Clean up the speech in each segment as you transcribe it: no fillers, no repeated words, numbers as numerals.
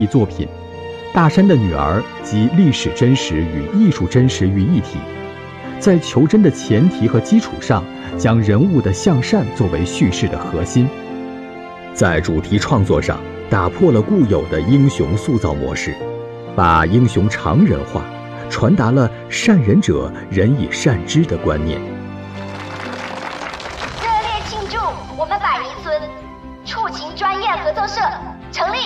作品《大山的女儿》集历史真实与艺术真实于一体，在求真的前提和基础上，将人物的向善作为叙事的核心。在主题创作上，打破了固有的英雄塑造模式，把英雄常人化，传达了善人者人以善之的观念。 热烈庆祝我们百宜村触情专业合作社成立。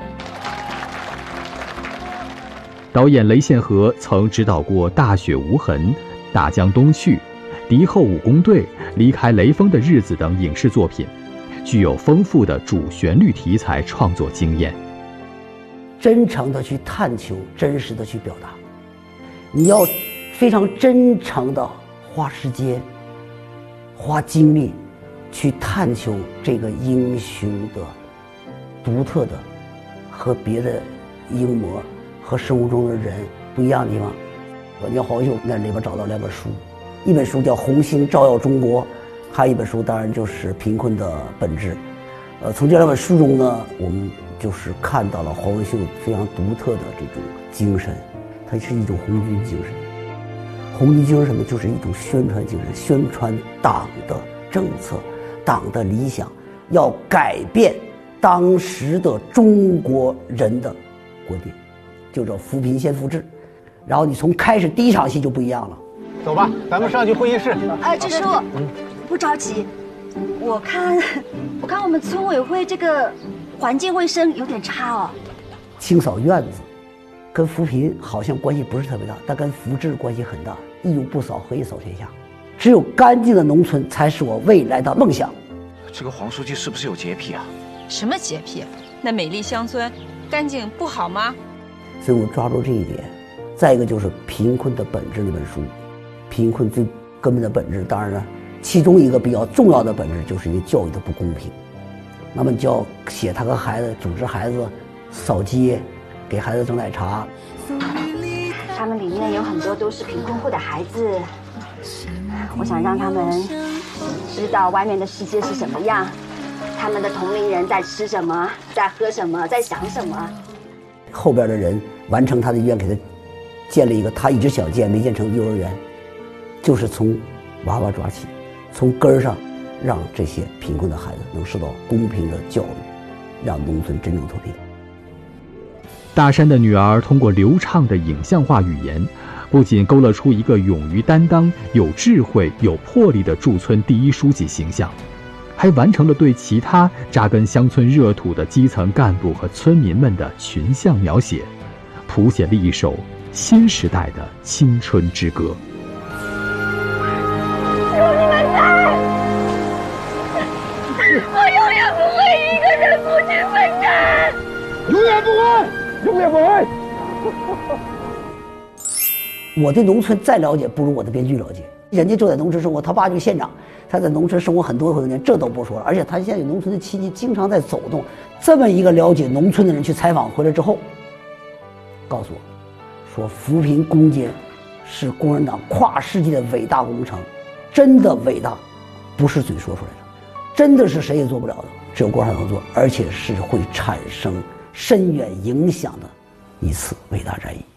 导演雷宪和曾指导过《大雪无痕》《大江东去》《敌后武工队》《离开雷锋的日子》等影视作品，具有丰富的主旋律题材创作经验。 真诚的去探求，真实的去表达，你要非常真诚的花时间花精力去探求这个英雄的独特的和别的英模和生活中的人不一样的地方。你要好久在里边找到2本书，一本书叫《红星照耀中国》，还有一本书当然就是《贫困的本质》。从这2本书中呢，我们就是看到了黄文秀非常独特的这种精神，它是一种红军精神。红军精神什么？就是一种宣传精神，宣传党的政策、党的理想，要改变当时的中国人的观点，就叫扶贫先扶志。然后你从开始第一场戏就不一样了。 走吧，咱们上去会议室。 支书，不着急，我看我们村委会这个环境卫生有点差哦。 清扫院子跟扶贫好像关系不是特别大，但跟扶志关系很大。一无不扫，何以扫天下？只有干净的农村才是我未来的梦想。 这个黄书记是不是有洁癖啊？ 什么洁癖？那美丽乡村干净不好吗？ 所以我抓住这一点。再一个就是《贫困的本质》那本书，贫困最根本的本质，当然了，其中一个比较重要的本质就是一个教育的不公平。那么你就要写他和孩子组织孩子扫街，给孩子蒸奶茶。 他们里面有很多都是贫困户的孩子，我想让他们知道外面的世界是什么样，他们的同龄人在吃什么，在喝什么，在想什么。 后边的人完成他的愿，给他建了一个他一直想建没建成幼儿园，就是从娃娃抓起，从根儿上让这些贫困的孩子能受到公平的教育，让农村真正脱贫。 大山的女儿通过流畅的影像化语言，不仅勾勒出一个勇于担当、有智慧、有魄力的驻村第一书记形象，还完成了对其他扎根乡村热土的基层干部和村民们的群像描写，谱写了一首新时代的青春之歌。 有你们在，我永远不会一个人孤军奋战， 永远不会，永远不会。 我对农村再了解不如我的编剧了解，人家就在农村生活，他爸就是县长，他在农村生活很多年，这都不说了。而且他现在有农村的亲戚经常在走动。这么一个了解农村的人去采访回来之后，告诉我说扶贫攻坚是共产党跨世纪的伟大工程，真的伟大，不是嘴说出来的，真的是谁也做不了的，只有共产党能做，而且是会产生深远影响的一次伟大战役。